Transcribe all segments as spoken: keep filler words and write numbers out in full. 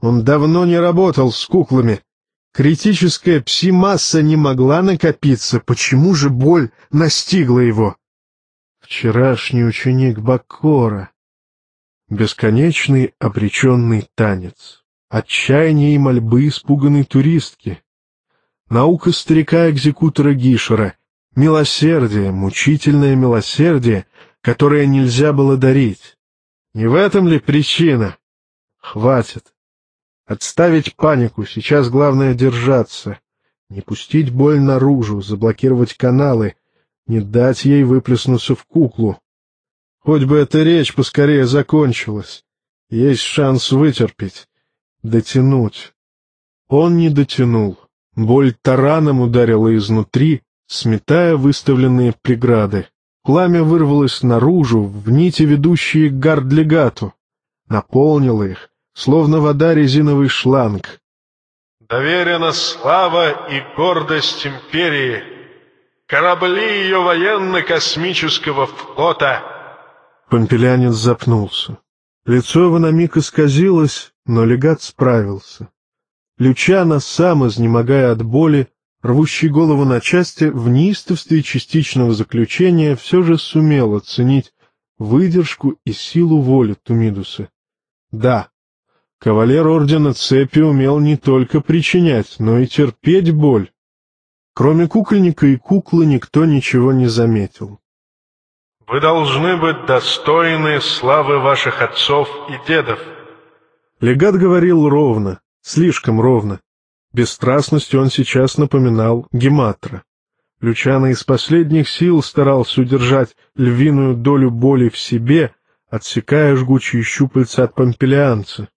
Он давно не работал с куклами. Критическая пси-масса не могла накопиться. Почему же боль настигла его? Вчерашний ученик Баккора. Бесконечный обреченный танец. Отчаяние и мольбы испуганной туристки. Наука старика-экзекутора Гишера. Милосердие, мучительное милосердие, которое нельзя было дарить. Не в этом ли причина? Хватит. Отставить панику, сейчас главное держаться. Не пустить боль наружу, заблокировать каналы, не дать ей выплеснуться в куклу. Хоть бы эта речь поскорее закончилась. Есть шанс вытерпеть, дотянуть. Он не дотянул. Боль тараном ударила изнутри, сметая выставленные преграды. Пламя вырвалось наружу, в нити, ведущие к Гардлегату. Наполнило их, словно вода резиновый шланг. «Доверена слава и гордость империи, корабли ее военно-космического флота». Помпелянец запнулся. Лицо его на миг исказилось, но легат справился. Лючано, сам изнемогая от боли, рвущий голову на части, в неистовстве частичного заключения все же сумел оценить выдержку и силу воли Тумидуса. Да, кавалер Ордена Цепи умел не только причинять, но и терпеть боль. Кроме кукольника и куклы никто ничего не заметил. «Вы должны быть достойны славы ваших отцов и дедов». Легат говорил ровно, слишком ровно. Бесстрастностью он сейчас напоминал Гематра. Лючано из последних сил старался удержать львиную долю боли в себе, отсекая жгучие щупальца от помпелианца.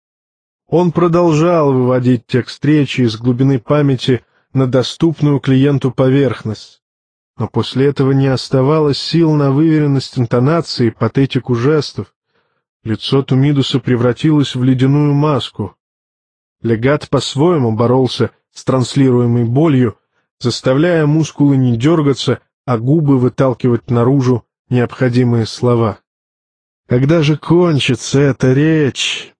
Он продолжал выводить текст речи из глубины памяти на доступную клиенту поверхность. Но после этого не оставалось сил на выверенность интонации и патетику жестов. Лицо Тумидуса превратилось в ледяную маску. Легат по-своему боролся с транслируемой болью, заставляя мускулы не дергаться, а губы выталкивать наружу необходимые слова. Когда же кончится эта речь?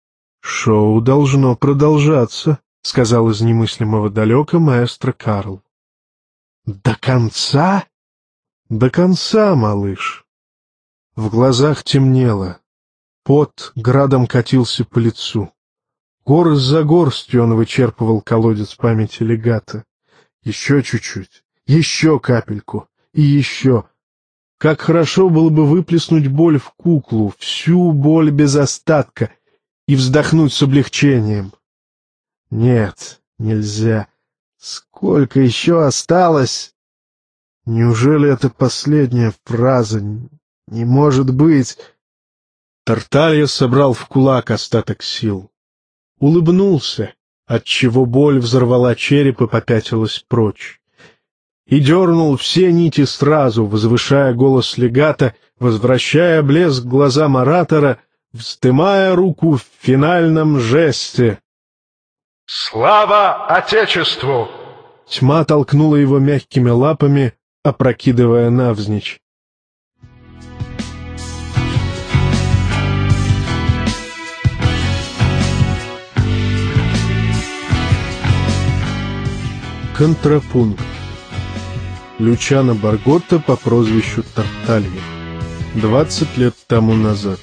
Шоу должно продолжаться, — сказал из немыслимого далека маэстро Карл. До конца? До конца, малыш. В глазах темнело. Пот градом катился по лицу. Горсть за горстью он вычерпывал колодец памяти легата. Еще чуть-чуть, еще капельку и еще. Как хорошо было бы выплеснуть боль в куклу, всю боль без остатка, и вздохнуть с облегчением. Нет, нельзя. Сколько еще осталось? Неужели это последняя фраза? Не может быть. Тарталья собрал в кулак остаток сил. Улыбнулся, отчего боль взорвала череп и попятилась прочь. И дернул все нити сразу, возвышая голос легата, возвращая блеск глазам оратора, вздымая руку в финальном жесте. «Слава Отечеству!» Тьма толкнула его мягкими лапами, опрокидывая навзничь. Контрапункт. Лючано Барготта по прозвищу Тарталья. Двадцать лет тому назад.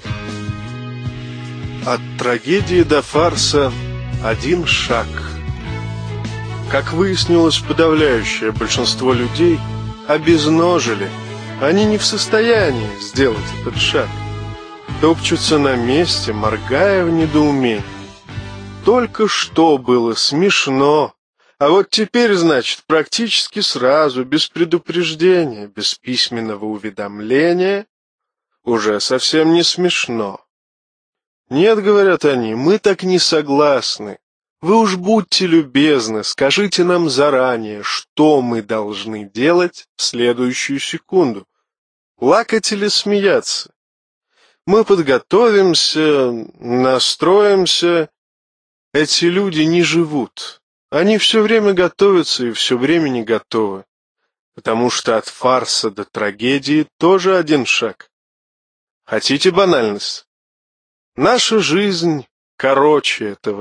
От трагедии до фарса один шаг. Как выяснилось, подавляющее большинство людей обезножили. Они не в состоянии сделать этот шаг. Топчутся на месте, моргая в недоумении. Только что было смешно. А вот теперь, значит, практически сразу, без предупреждения, без письменного уведомления, уже совсем не смешно. Нет, говорят они, мы так не согласны. Вы уж будьте любезны, скажите нам заранее, что мы должны делать в следующую секунду. Плакать или смеяться? Мы подготовимся, настроимся. Эти люди не живут. Они все время готовятся и все время не готовы, потому что от фарса до трагедии тоже один шаг. Хотите банальность? Наша жизнь короче этого